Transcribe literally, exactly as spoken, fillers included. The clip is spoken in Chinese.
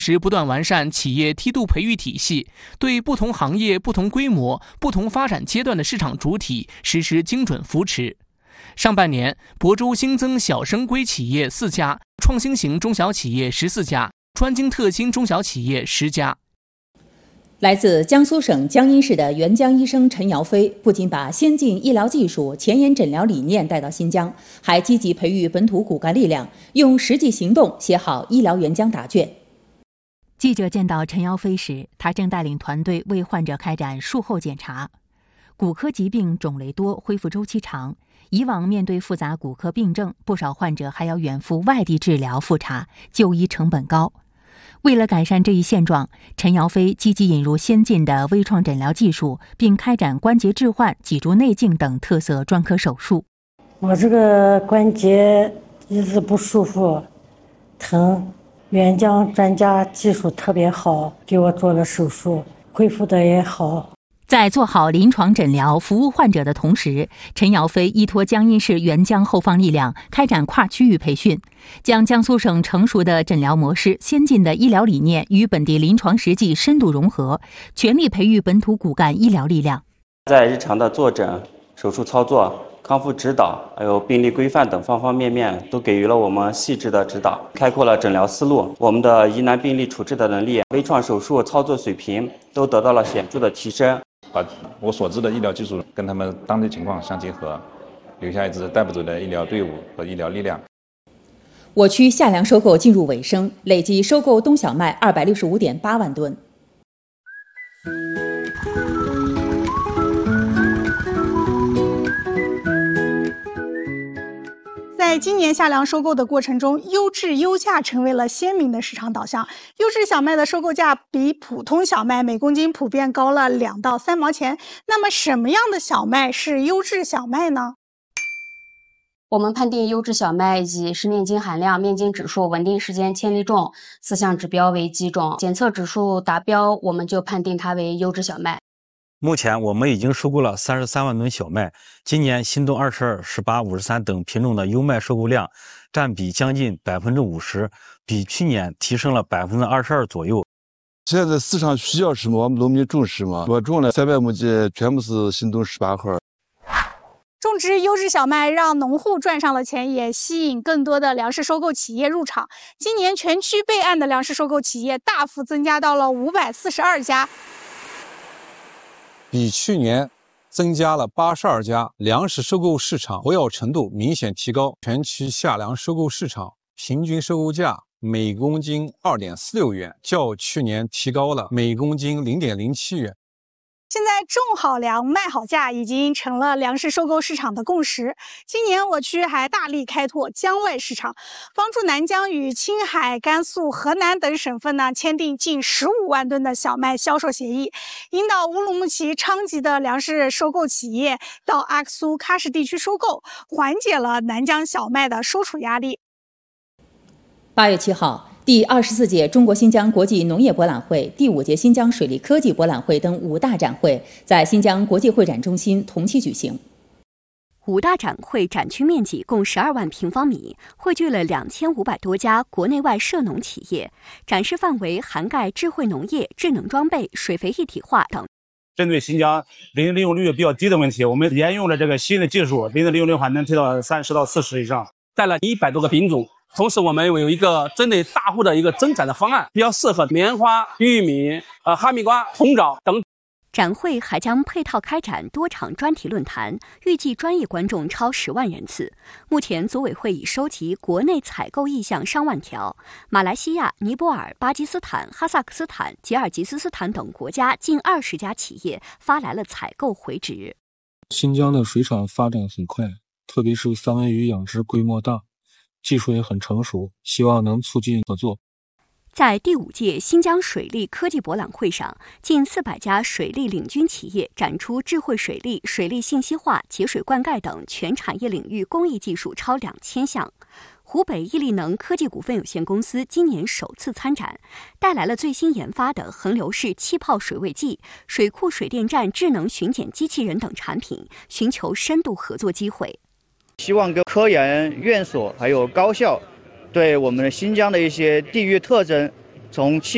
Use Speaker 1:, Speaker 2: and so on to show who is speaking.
Speaker 1: 时不断完善企业梯度培育体系，对不同行业、不同规模、不同发展阶段的市场主体实施精准扶持。上半年，亳州新增小生规企业四家，创新型中小企业十四家，专精特新中小企业十家。
Speaker 2: 来自江苏省江阴市的援疆医生陈尧飞，不仅把先进医疗技术、前沿诊疗理念带到新疆，还积极培育本土骨干力量，用实际行动写好医疗援疆答卷。
Speaker 3: 记者见到陈尧飞时，他正带领团队为患者开展术后检查。骨科疾病种类多，恢复周期长，以往面对复杂骨科病症，不少患者还要远赴外地治疗复查，就医成本高。为了改善这一现状，陈尧飞积极引入先进的微创诊疗技术，并开展关节置换、脊柱内镜等特色专科手术。
Speaker 4: 我这个关节一直不舒服，疼，援疆专家技术特别好，给我做了手术，恢复的也好。
Speaker 3: 在做好临床诊疗服务患者的同时，陈尧飞依托江阴市援疆后方力量，开展跨区域培训，将江苏省成熟的诊疗模式、先进的医疗理念与本地临床实际深度融合，全力培育本土骨干医疗力量。
Speaker 5: 在日常的坐诊、手术操作、康复指导，还有病例规范等方方面面，都给予了我们细致的指导，开阔了诊疗思路。我们的疑难病例处置的能力、微创手术操作水平都得到了显著的提升。
Speaker 6: 把我所知的医疗技术跟他们当地情况相结合，留下一支带不走的医疗队伍和医疗力量。
Speaker 2: 我区夏粮收购进入尾声，累计收购冬小麦二百六十五点八万吨。
Speaker 7: 在今年夏粮收购的过程中，优质优价成为了鲜明的市场导向。优质小麦的收购价比普通小麦每公斤普遍高了两到三毛钱。那么什么样的小麦是优质小麦呢？
Speaker 8: 我们判定优质小麦以实面筋含量、面筋指数、稳定时间、千粒重四项指标为基准，检测指数达标，我们就判定它为优质小麦。
Speaker 9: 目前我们已经收购了三十三万吨小麦，今年新冬二十二、十八、五十三等品种的优麦收购量占比将近百分之五十，比去年提升了百分之二十二左右。
Speaker 10: 现在市场需要什么，我们农民重视嘛。我种了三百亩地，全部是新冬十八号。
Speaker 7: 种植优质小麦让农户赚上了钱，也吸引更多的粮食收购企业入场。今年全区备案的粮食收购企业大幅增加到了五百四十二家。
Speaker 11: 比去年增加了八十二家，粮食收购市场活跃程度明显提高。全区夏粮收购市场平均收购价每公斤 二点四六元，较去年提高了每公斤 零点零七元。
Speaker 7: 现在种好粮卖好价已经成了粮食收购市场的共识。今年我区还大力开拓疆外市场，帮助南疆与青海、甘肃、河南等省份呢签订近十五万吨的小麦销售协议，引导乌鲁木齐、昌吉的粮食收购企业到阿克苏、喀什地区收购，缓解了南疆小麦的收储压力。
Speaker 2: 八月七号。第二十四届中国新疆国际农业博览会、第五届新疆水利科技博览会等五大展会在新疆国际会展中心同期举行。
Speaker 12: 五大展会展区面积共十二万平方米，汇聚了两千五百多家国内外涉农企业，展示范围涵盖智慧农业、智能装备、水肥一体化等。
Speaker 13: 针对新疆林子利用率比较低的问题，我们沿用了这个新的技术，林子利用率还能提到三十到四十以上，
Speaker 14: 带了一百多个品种。同时，我们有一个针对大户的一个增产的方案，比较适合棉花、玉米、呃哈密瓜、红枣等。
Speaker 12: 展会还将配套开展多场专题论坛，预计专业观众超十万人次。目前，组委会已收集国内采购意向上万条，马来西亚、尼泊尔、巴基斯坦、哈萨克斯坦、吉尔吉斯斯坦等国家近二十家企业发来了采购回执。
Speaker 15: 新疆的水产发展很快，特别是三文鱼养殖规模大。技术也很成熟，希望能促进合作。
Speaker 12: 在第五届新疆水利科技博览会上，近四百家水利领军企业展出智慧水利、水利信息化、节水灌溉等全产业领域工艺技术超两千项。湖北毅力能科技股份有限公司今年首次参展，带来了最新研发的横流式气泡水位计、水库水电站智能巡检机器人等产品，寻求深度合作机会。
Speaker 16: 希望跟科研院所还有高校，对我们新疆的一些地域特征，从气